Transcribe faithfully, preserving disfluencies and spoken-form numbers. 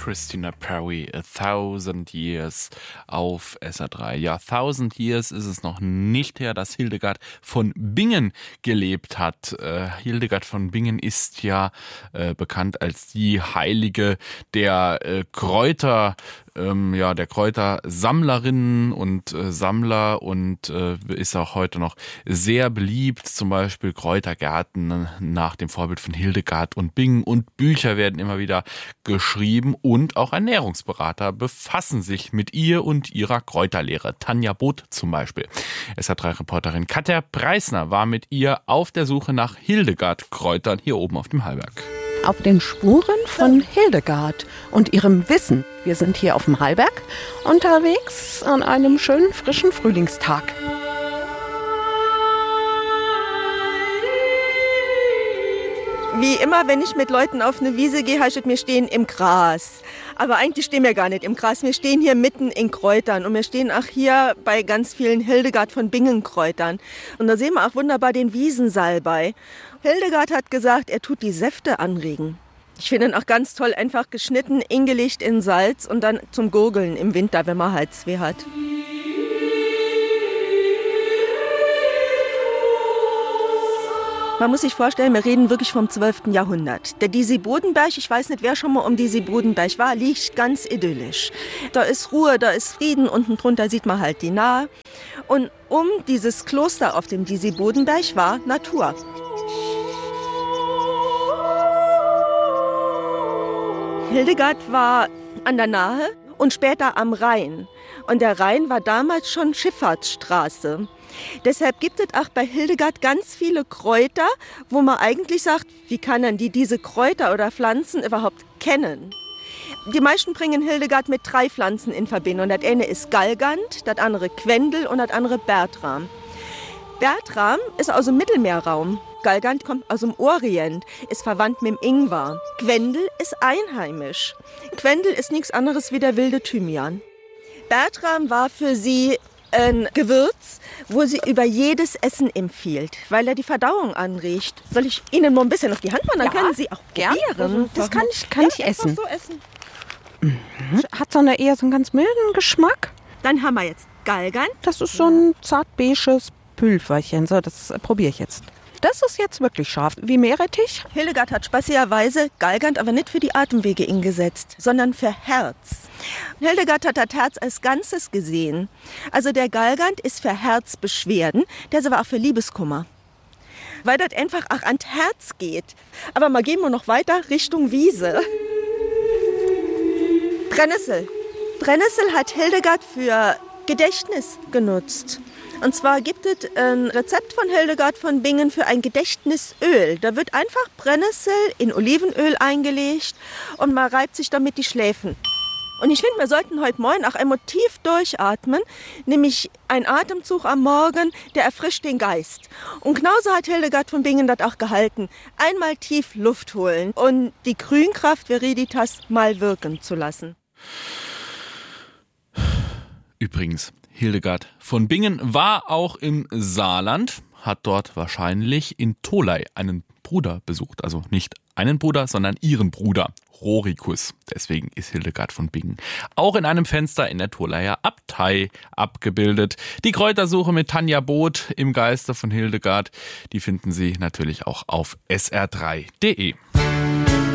Christina Perri, A Thousand Years auf S R drei. Ja, Thousand Years ist es noch nicht her, dass Hildegard von Bingen gelebt hat. Äh, Hildegard von Bingen ist ja äh, bekannt als die Heilige der äh, Kräuter, ähm, ja, der Kräutersammlerinnen und äh, Sammler und äh, ist auch heute noch sehr beliebt. Zum Beispiel Kräutergärten nach dem Vorbild von Hildegard und Bingen, und Bücher werden immer wieder geschrieben und auch Ernährungsberater befassen sich mit ihr und ihrer Kräuterlehre. Tanja Both zum Beispiel. S R drei-Reporterin Katja Preisner war mit ihr auf der Suche nach Hildegard-Kräutern hier oben auf dem Hallberg. Auf den Spuren von Hildegard und ihrem Wissen. Wir sind hier auf dem Hallberg unterwegs an einem schönen, frischen Frühlingstag. Wie immer, wenn ich mit Leuten auf eine Wiese gehe, heißt es, wir stehen im Gras. Aber eigentlich stehen wir gar nicht im Gras. Wir stehen hier mitten in Kräutern. Und wir stehen auch hier bei ganz vielen Hildegard von Bingen Kräutern. Und da sehen wir auch wunderbar den Wiesensalbei. Hildegard hat gesagt, er tut die Säfte anregen. Ich finde ihn auch ganz toll, einfach geschnitten, eingelegt in Salz und dann zum Gurgeln im Winter, wenn man Halsweh hat. Man muss sich vorstellen, wir reden wirklich vom zwölften Jahrhundert. Der Disi-Bodenberg, ich weiß nicht, wer schon mal um Disi-Bodenberg war, liegt ganz idyllisch. Da ist Ruhe, da ist Frieden, unten drunter sieht man halt die Nahe. Und um dieses Kloster auf dem Disi-Bodenberg war Natur. Hildegard war an der Nahe und später am Rhein. Und der Rhein war damals schon Schifffahrtsstraße. Deshalb gibt es auch bei Hildegard ganz viele Kräuter, wo man eigentlich sagt, wie kann man die diese Kräuter oder Pflanzen überhaupt kennen? Die meisten bringen Hildegard mit drei Pflanzen in Verbindung. Das eine ist Galgant, das andere Quendel und das andere Bertram. Bertram ist aus dem Mittelmeerraum. Galgant kommt aus dem Orient, ist verwandt mit dem Ingwer. Quendel ist einheimisch. Quendel ist nichts anderes wie der wilde Thymian. Bertram war für sie ein Gewürz, wo sie über jedes Essen empfiehlt, weil er die Verdauung anregt. Soll ich Ihnen mal ein bisschen auf die Hand machen? Dann ja, können Sie auch gern. probieren. Das kann ich, kann ja, ich essen. So essen. Mhm. Hat so eine, eher so einen ganz milden Geschmack. Dann haben wir jetzt Galgant. Das ist so ein zart-beiges Pülverchen. So, das äh, probiere ich jetzt. Das ist jetzt wirklich scharf. Wie Meerrettich? Hildegard hat spaßigerweise Galgant aber nicht für die Atemwege eingesetzt, sondern für Herz. Hildegard hat das Herz als Ganzes gesehen. Also der Galgant ist für Herzbeschwerden, der ist aber auch für Liebeskummer. Weil das einfach auch ans Herz geht. Aber mal gehen wir noch weiter Richtung Wiese. Brennnessel. Brennnessel hat Hildegard für Gedächtnis genutzt. Und zwar gibt es ein Rezept von Hildegard von Bingen für ein Gedächtnisöl. Da wird einfach Brennnessel in Olivenöl eingelegt und man reibt sich damit die Schläfen. Und ich finde, wir sollten heute Morgen auch einmal tief durchatmen, nämlich ein Atemzug am Morgen, der erfrischt den Geist. Und genauso hat Hildegard von Bingen das auch gehalten. Einmal tief Luft holen und die Grünkraft Viriditas mal wirken zu lassen. Übrigens, Hildegard von Bingen war auch im Saarland, hat dort wahrscheinlich in Tholey einen Bruder besucht. Also nicht einen Bruder, sondern ihren Bruder, Rorikus. Deswegen ist Hildegard von Bingen auch in einem Fenster in der Tholeyer Abtei abgebildet. Die Kräutersuche mit Tanja Both im Geiste von Hildegard, die finden Sie natürlich auch auf S R drei punkt de.